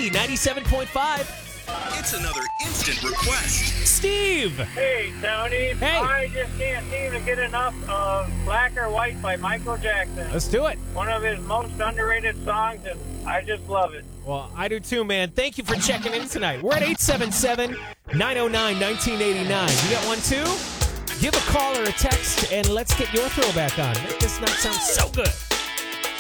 97.5. It's another instant request. Steve. Hey, Tony. Hey. I just can't seem to get enough of Black or White by Michael Jackson. Let's do it. One of his most underrated songs, and I just love it. Well, I do too, man. Thank you for checking in tonight. We're at 877-909-1989. You got one too? Give a call or a text, and let's get your throwback on. Make this night sound so good.